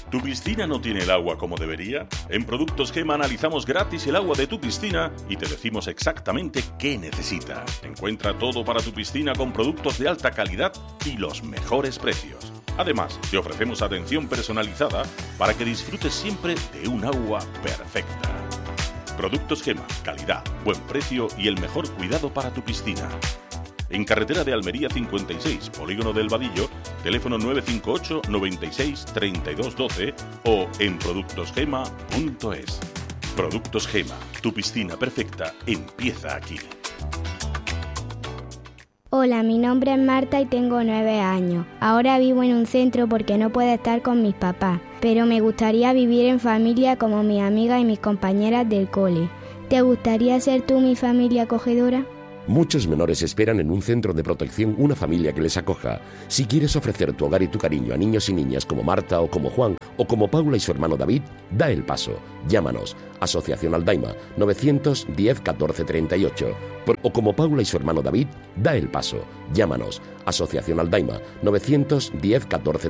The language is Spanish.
¿Tu piscina no tiene el agua como debería? En Productos Gema analizamos gratis el agua de tu piscina y te decimos exactamente qué necesita. Encuentra todo para tu piscina con productos de alta calidad y los mejores precios. Además, te ofrecemos atención personalizada para que disfrutes siempre de un agua perfecta. Productos Gema, calidad, buen precio y el mejor cuidado para tu piscina. En carretera de Almería 56, Polígono del Vadillo, teléfono 958 96 32 12 o en productosgema.es. Productos Gema, tu piscina perfecta empieza aquí. Hola, mi nombre es Marta y tengo 9 años. Ahora vivo en un centro porque no puedo estar con mis papás, pero me gustaría vivir en familia como mis amigas y mis compañeras del cole. ¿Te gustaría ser tú mi familia acogedora? Muchos menores esperan en un centro de protección una familia que les acoja. Si quieres ofrecer tu hogar y tu cariño a niños y niñas como Marta o como Juan o como Paula y su hermano David, da el paso. Llámanos. Asociación Aldaima 910 14 38. O como Paula y su hermano David, da el paso. Llámanos. Asociación Aldaima 910 14